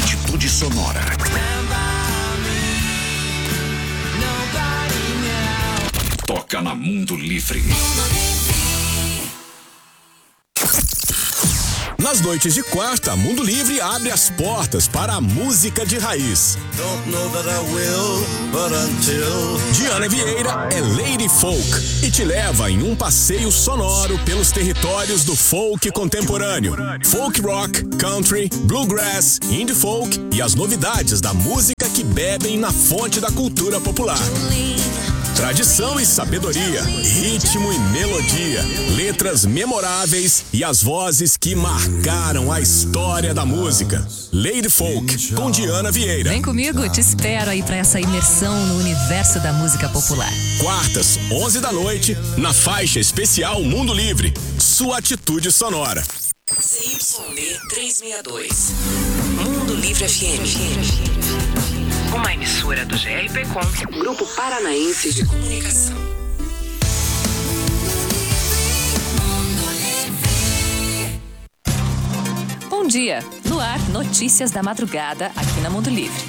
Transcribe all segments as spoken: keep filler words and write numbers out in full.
Atitude Sonora. Toca na Mundo Livre. Nas noites de quarta, Mundo Livre abre as portas para a música de raiz. Diana Vieira é Lady Folk e te leva em um passeio sonoro pelos territórios do folk contemporâneo. Folk rock, country, bluegrass, indie folk e as novidades da música que bebem na fonte da cultura popular. Tradição e sabedoria, ritmo e melodia, letras memoráveis e as vozes que marcaram a história da música. Lady Folk, com Diana Vieira. Vem comigo, te espero aí pra essa imersão no universo da música popular. Quartas, onze da noite, na faixa especial Mundo Livre, sua atitude sonora. C Y D trezentos e sessenta e dois, Mundo Livre F M. Uma emissora do G R P Com, Grupo Paranaense de Comunicação. Bom dia, no ar, notícias da madrugada aqui na Mundo Livre.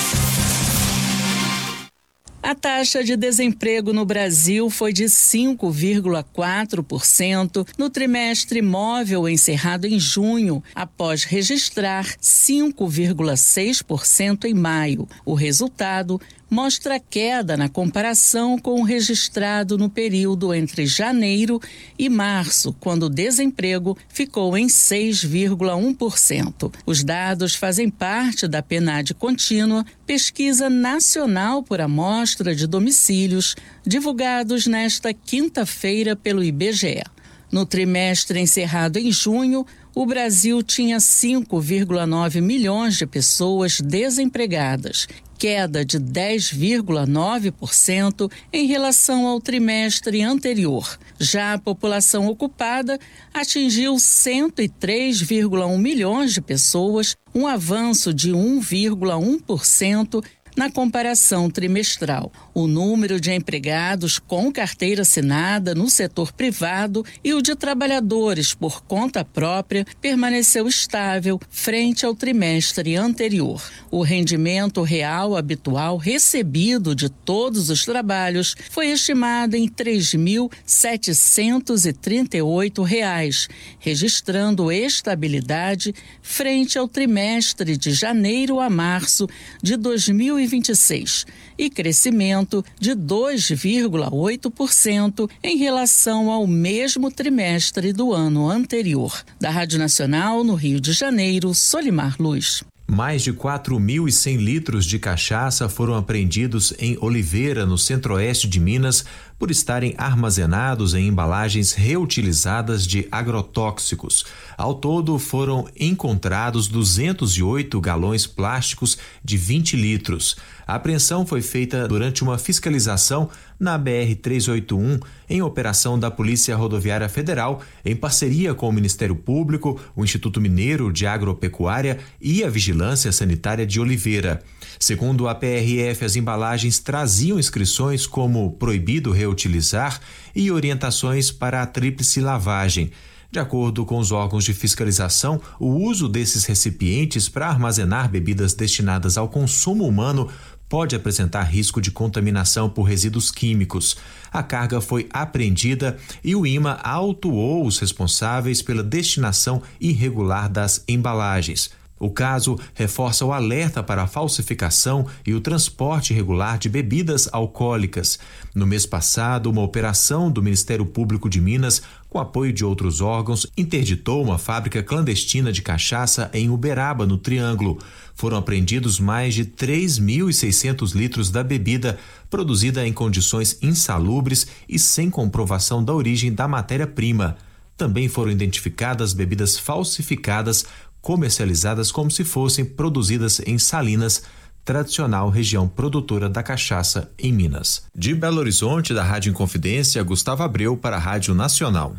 A taxa de desemprego no Brasil foi de cinco vírgula quatro por cento no trimestre móvel encerrado em junho, após registrar cinco vírgula seis por cento em maio. O resultado mostra queda na comparação com o registrado no período entre janeiro e março, quando o desemprego ficou em seis vírgula um por cento. Os dados fazem parte da PNAD contínua, pesquisa nacional por amostra de domicílios, divulgados nesta quinta-feira pelo I B G E. No trimestre encerrado em junho, o Brasil tinha cinco vírgula nove milhões de pessoas desempregadas, queda de dez vírgula nove por cento em relação ao trimestre anterior. Já a população ocupada atingiu cento e três vírgula um milhões de pessoas, um avanço de um vírgula um por cento na comparação trimestral. O número de empregados com carteira assinada no setor privado e o de trabalhadores por conta própria permaneceu estável frente ao trimestre anterior. O rendimento real habitual recebido de todos os trabalhos foi estimado em três mil setecentos e trinta e oito reais, registrando estabilidade frente ao trimestre de janeiro a março de dois mil e vinte e seis e crescimento de dois vírgula oito por cento em relação ao mesmo trimestre do ano anterior. Da Rádio Nacional, no Rio de Janeiro, Solimar Luz. Mais de quatro mil e cem litros de cachaça foram apreendidos em Oliveira, no centro-oeste de Minas, por estarem armazenados em embalagens reutilizadas de agrotóxicos. Ao todo, foram encontrados duzentos e oito galões plásticos de vinte litros. A apreensão foi feita durante uma fiscalização na B R trezentos e oitenta e um, em operação da Polícia Rodoviária Federal, em parceria com o Ministério Público, o Instituto Mineiro de Agropecuária e a Vigilância Sanitária de Oliveira. Segundo a P R F, as embalagens traziam inscrições como proibido reutilizar e orientações para a tríplice lavagem. De acordo com os órgãos de fiscalização, o uso desses recipientes para armazenar bebidas destinadas ao consumo humano pode apresentar risco de contaminação por resíduos químicos. A carga foi apreendida e o I M A autuou os responsáveis pela destinação irregular das embalagens. O caso reforça o alerta para a falsificação e o transporte irregular de bebidas alcoólicas. No mês passado, uma operação do Ministério Público de Minas, com apoio de outros órgãos, interditou uma fábrica clandestina de cachaça em Uberaba, no Triângulo. Foram apreendidos mais de três mil e seiscentos litros da bebida, produzida em condições insalubres e sem comprovação da origem da matéria-prima. Também foram identificadas bebidas falsificadas, comercializadas como se fossem produzidas em Salinas, tradicional região produtora da cachaça em Minas. De Belo Horizonte, da Rádio Inconfidência, Gustavo Abreu para a Rádio Nacional.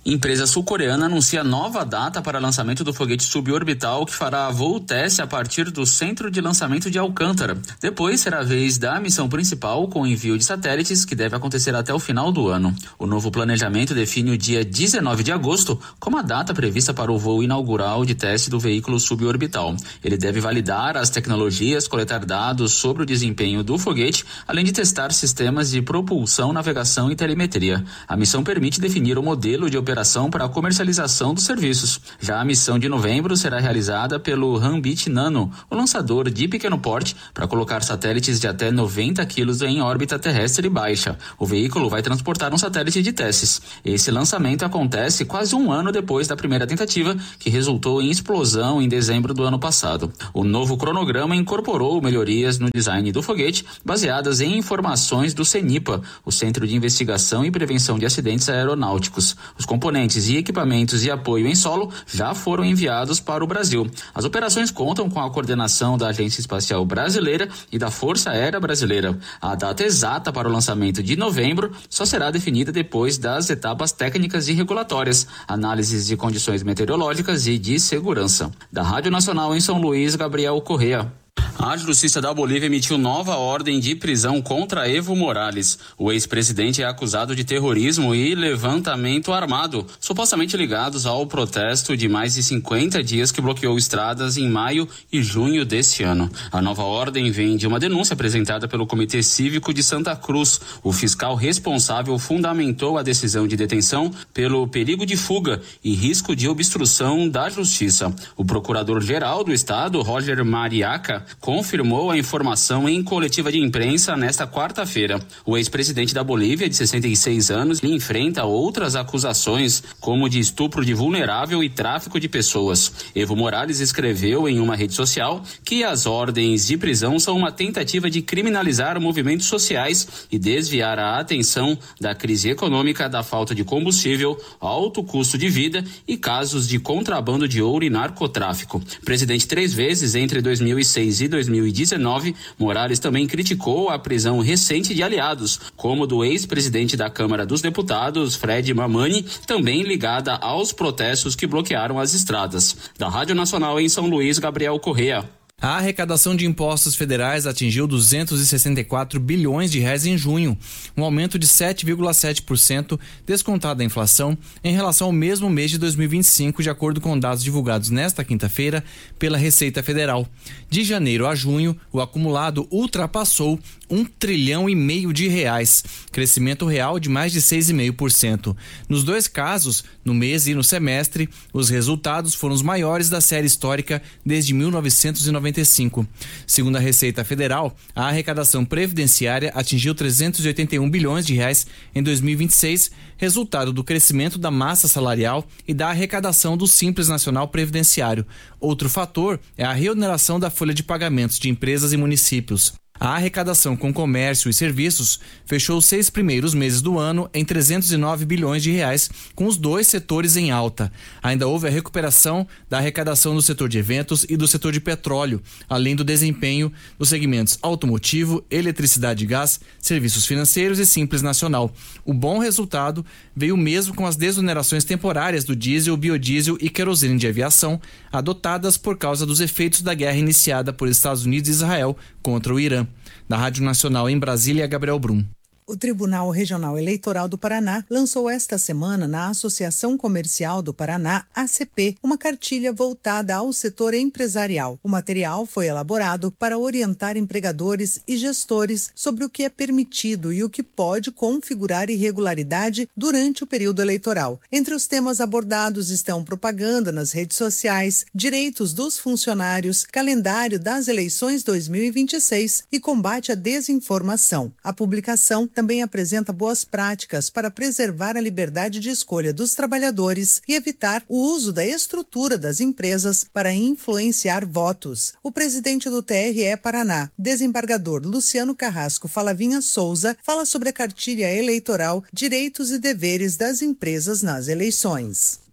Empresa sul-coreana anuncia nova data para lançamento do foguete suborbital que fará voo teste a partir do centro de lançamento de Alcântara. Depois será a vez da missão principal com envio de satélites, que deve acontecer até o final do ano. O novo planejamento define o dia dezenove de agosto como a data prevista para o voo inaugural de teste do veículo suborbital. Ele deve validar as tecnologias, coletar dados sobre o desempenho do foguete, além de testar sistemas de propulsão, navegação e telemetria. A missão permite definir o modelo de operação para a comercialização dos serviços. Já a missão de novembro será realizada pelo Hanbit Nano, o lançador de pequeno porte para colocar satélites de até noventa quilos em órbita terrestre baixa. O veículo vai transportar um satélite de testes. Esse lançamento acontece quase um ano depois da primeira tentativa, que resultou em explosão em dezembro do ano passado. O novo cronograma incorporou melhorias no design do foguete, baseadas em informações do CENIPA, o Centro de Investigação e Prevenção de Acidentes Aeronáuticos. Os componentes e equipamentos de apoio em solo já foram enviados para o Brasil. As operações contam com a coordenação da Agência Espacial Brasileira e da Força Aérea Brasileira. A data exata para o lançamento de novembro só será definida depois das etapas técnicas e regulatórias, análises de condições meteorológicas e de segurança. Da Rádio Nacional em São Luís, Gabriel Correa. A Justiça da Bolívia emitiu nova ordem de prisão contra Evo Morales. O ex-presidente é acusado de terrorismo e levantamento armado, supostamente ligados ao protesto de mais de cinquenta dias que bloqueou estradas em maio e junho deste ano. A nova ordem vem de uma denúncia apresentada pelo Comitê Cívico de Santa Cruz. O fiscal responsável fundamentou a decisão de detenção pelo perigo de fuga e risco de obstrução da justiça. O procurador-geral do estado, Roger Mariaca, confirmou a informação em coletiva de imprensa nesta quarta-feira. O ex-presidente da Bolívia, de sessenta e seis anos, enfrenta outras acusações, como de estupro de vulnerável e tráfico de pessoas. Evo Morales escreveu em uma rede social que as ordens de prisão são uma tentativa de criminalizar movimentos sociais e desviar a atenção da crise econômica, da falta de combustível, alto custo de vida e casos de contrabando de ouro e narcotráfico. Presidente três vezes entre dois mil e seis e dois mil e dezenove, Morales também criticou a prisão recente de aliados, como do ex-presidente da Câmara dos Deputados, Fred Mamani, também ligada aos protestos que bloquearam as estradas. Da Rádio Nacional em São Luís, Gabriel Correa. A arrecadação de impostos federais atingiu duzentos e sessenta e quatro bilhões de reais em junho, um aumento de sete vírgula sete por cento descontado da inflação em relação ao mesmo mês de dois mil e vinte e cinco, de acordo com dados divulgados nesta quinta-feira pela Receita Federal. De janeiro a junho, o acumulado ultrapassou um trilhão e meio de reais, crescimento real de mais de seis vírgula cinco por cento. Nos dois casos, no mês e no semestre, os resultados foram os maiores da série histórica desde mil novecentos e noventa e cinco. Segundo a Receita Federal, a arrecadação previdenciária atingiu trezentos e oitenta e um bilhões de reais em dois mil e vinte e seis, resultado do crescimento da massa salarial e da arrecadação do Simples Nacional Previdenciário. Outro fator é a reoneração da folha de pagamentos de empresas e municípios. A arrecadação com comércio e serviços fechou os seis primeiros meses do ano em trezentos e nove bilhões de reais, com os dois setores em alta. Ainda houve a recuperação da arrecadação do setor de eventos e do setor de petróleo, além do desempenho dos segmentos automotivo, eletricidade e gás, serviços financeiros e Simples Nacional. O bom resultado veio mesmo com as desonerações temporárias do diesel, biodiesel e querosene de aviação, adotadas por causa dos efeitos da guerra iniciada por Estados Unidos e Israel contra o Irã. Da Rádio Nacional em Brasília, Gabriel Brum. O Tribunal Regional Eleitoral do Paraná lançou esta semana na Associação Comercial do Paraná, A C P, uma cartilha voltada ao setor empresarial. O material foi elaborado para orientar empregadores e gestores sobre o que é permitido e o que pode configurar irregularidade durante o período eleitoral. Entre os temas abordados estão propaganda nas redes sociais, direitos dos funcionários, calendário das eleições dois mil e vinte e seis e combate à desinformação. A publicação também apresenta boas práticas para preservar a liberdade de escolha dos trabalhadores e evitar o uso da estrutura das empresas para influenciar votos. O presidente do T R E Paraná, desembargador Luciano Carrasco Falavinha Souza, fala sobre a cartilha eleitoral, direitos e deveres das empresas nas eleições. O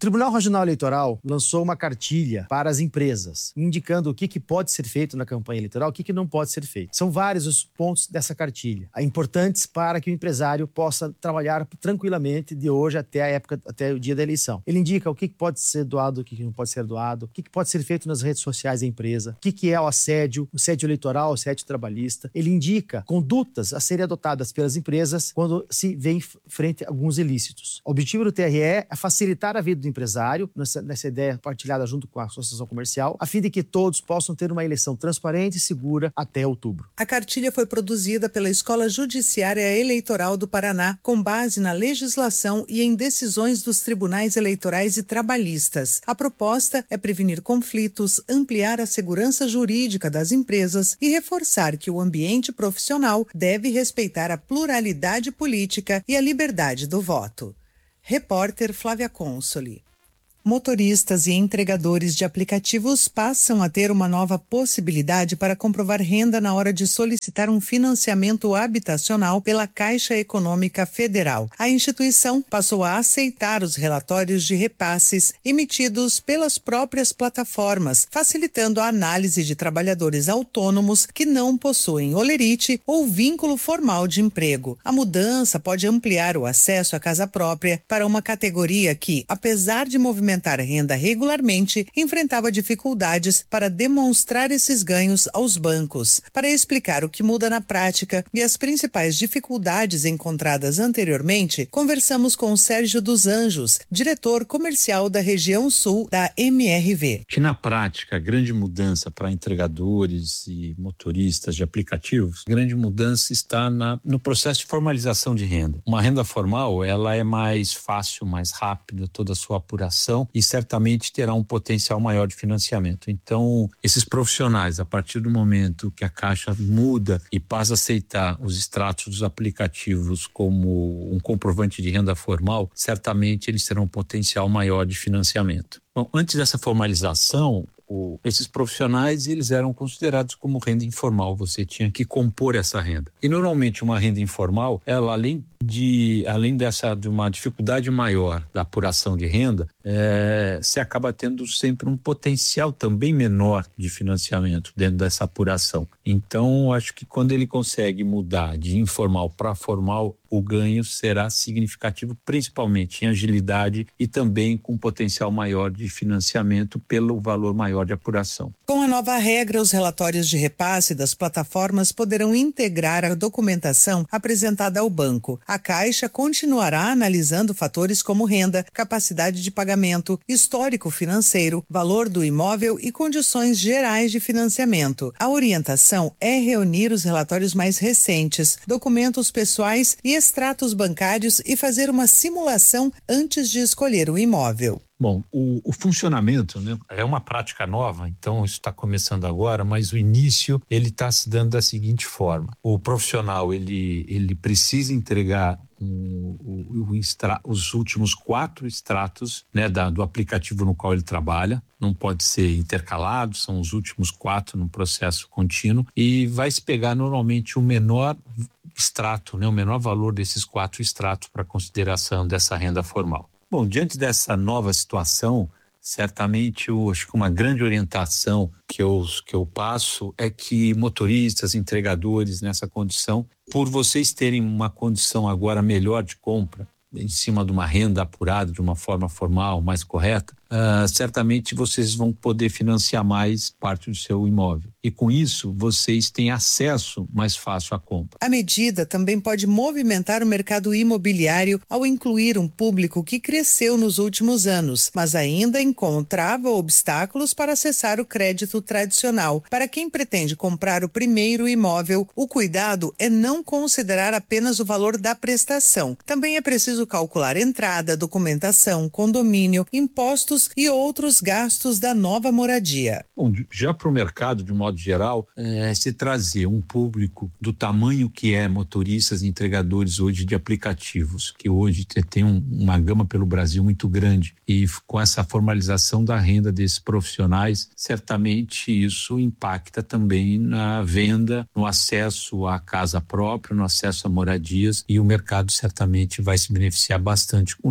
Tribunal Regional Eleitoral lançou uma cartilha para as empresas, indicando o que, que pode ser feito na campanha eleitoral, o que, que não pode ser feito. São vários os pontos dessa cartilha, importantes para que o empresário possa trabalhar tranquilamente de hoje até a época, até o dia da eleição. Ele indica o que, que pode ser doado, o que, que não pode ser doado, o que, que pode ser feito nas redes sociais da empresa, o que, que é o assédio, o assédio eleitoral, o assédio trabalhista. Ele indica condutas a serem adotadas pelas empresas quando se vê em frente a alguns ilícitos. O objetivo do T R E é facilitar a vida do empresário, nessa, nessa ideia partilhada junto com a Associação Comercial, a fim de que todos possam ter uma eleição transparente e segura até outubro. A cartilha foi produzida pela Escola Judiciária Eleitoral do Paraná, com base na legislação e em decisões dos tribunais eleitorais e trabalhistas. A proposta é prevenir conflitos, ampliar a segurança jurídica das empresas e reforçar que o ambiente profissional deve respeitar a pluralidade política e a liberdade do voto. Repórter Flávia Consoli. Motoristas e entregadores de aplicativos passam a ter uma nova possibilidade para comprovar renda na hora de solicitar um financiamento habitacional pela Caixa Econômica Federal. A instituição passou a aceitar os relatórios de repasses emitidos pelas próprias plataformas, facilitando a análise de trabalhadores autônomos que não possuem holerite ou vínculo formal de emprego. A mudança pode ampliar o acesso à casa própria para uma categoria que, apesar de movimentar renda regularmente, enfrentava dificuldades para demonstrar esses ganhos aos bancos. Para explicar o que muda na prática e as principais dificuldades encontradas anteriormente, conversamos com Sérgio dos Anjos, diretor comercial da região sul da M R V. Que na prática, a grande mudança para entregadores e motoristas de aplicativos, a grande mudança está na, no processo de formalização de renda. Uma renda formal, ela é mais fácil, mais rápida, toda a sua apuração, e certamente terá um potencial maior de financiamento. Então, esses profissionais, a partir do momento que a Caixa muda e passa a aceitar os extratos dos aplicativos como um comprovante de renda formal, certamente eles terão um potencial maior de financiamento. Bom, antes dessa formalização, o, esses profissionais eles eram considerados como renda informal, você tinha que compor essa renda. E normalmente uma renda informal, ela além de além dessa de uma dificuldade maior da apuração de renda, é, você acaba tendo sempre um potencial também menor de financiamento dentro dessa apuração. Então, acho que quando ele consegue mudar de informal para formal, o ganho será significativo, principalmente em agilidade e também com potencial maior de financiamento pelo valor maior de apuração. Com a nova regra, os relatórios de repasse das plataformas poderão integrar a documentação apresentada ao banco. A Caixa continuará analisando fatores como renda, capacidade de pagamento, histórico financeiro, valor do imóvel e condições gerais de financiamento. A orientação é reunir os relatórios mais recentes, documentos pessoais e extratos bancários e fazer uma simulação antes de escolher o imóvel. Bom, o, o funcionamento, né, é uma prática nova, então isso está começando agora, mas o início ele está se dando da seguinte forma: o profissional ele, ele precisa entregar um, o, o extra, os últimos quatro extratos, né, da, do aplicativo no qual ele trabalha, não pode ser intercalado, são os últimos quatro no processo contínuo, e vai se pegar normalmente o menor extrato, né, o menor valor desses quatro extratos para consideração dessa renda formal. Bom, diante dessa nova situação, certamente eu acho que uma grande orientação que eu, que eu passo é que motoristas, entregadores nessa condição, por vocês terem uma condição agora melhor de compra, em cima de uma renda apurada de uma forma formal, mais correta, uh, certamente vocês vão poder financiar mais parte do seu imóvel. E com isso, vocês têm acesso mais fácil à compra. A medida também pode movimentar o mercado imobiliário ao incluir um público que cresceu nos últimos anos, mas ainda encontrava obstáculos para acessar o crédito tradicional. Para quem pretende comprar o primeiro imóvel, o cuidado é não considerar apenas o valor da prestação. Também é preciso calcular entrada, documentação, condomínio, impostos e outros gastos da nova moradia. Bom, já para o mercado, de modo geral, é, se trazer um público do tamanho que é motoristas e entregadores hoje de aplicativos, que hoje tem um, uma gama pelo Brasil muito grande, e com essa formalização da renda desses profissionais, certamente isso impacta também na venda, no acesso à casa própria, no acesso a moradias, e o mercado certamente vai se beneficiar bastante com isso.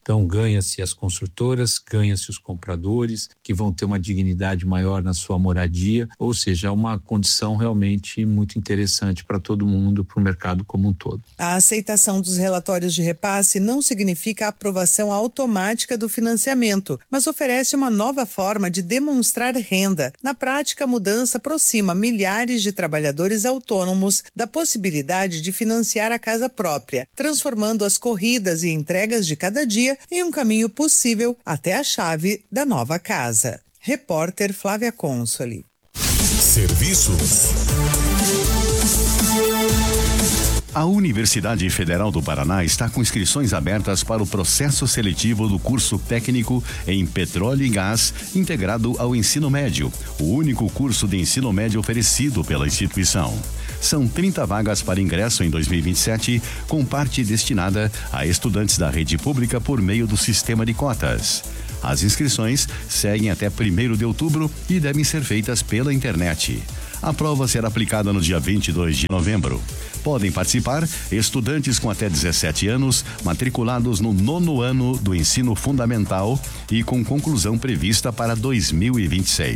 Então ganha-se as construtoras, ganha-se os compradores, que vão ter uma dignidade maior na sua moradia, ou seja, é uma condição realmente muito interessante para todo mundo, para o mercado como um todo. A aceitação dos relatórios de repasse não significa a aprovação automática do financiamento, mas oferece uma nova forma de demonstrar renda. Na prática, a mudança aproxima milhares de trabalhadores autônomos da possibilidade de financiar a casa própria, transformando as corridas e entregas de cada dia em um caminho possível até a chave da nova casa. Repórter Flávia Consoli. Serviços. A Universidade Federal do Paraná está com inscrições abertas para o processo seletivo do curso técnico em petróleo e gás integrado ao ensino médio, o único curso de ensino médio oferecido pela instituição. São trinta vagas para ingresso em dois mil e vinte e sete, com parte destinada a estudantes da rede pública por meio do sistema de cotas. As inscrições seguem até primeiro de outubro e devem ser feitas pela internet. A prova será aplicada no dia vinte e dois de novembro. Podem participar estudantes com até dezessete anos, matriculados no nono ano do ensino fundamental e com conclusão prevista para dois mil e vinte e seis.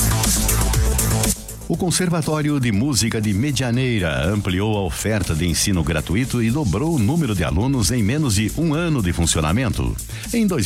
O Conservatório de Música de Medianeira ampliou a oferta de ensino gratuito e dobrou o número de alunos em menos de um ano de funcionamento. Em dois